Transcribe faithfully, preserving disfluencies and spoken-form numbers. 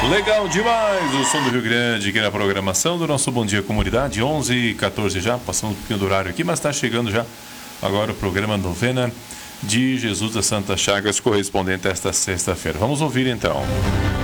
Legal demais o som do Rio Grande aqui na programação do nosso Bom Dia Comunidade, onze e quatorze já, passando um pouquinho do horário aqui, mas está chegando já agora o programa Novena de Jesus das Santas Chagas, correspondente a esta sexta-feira. Vamos ouvir então.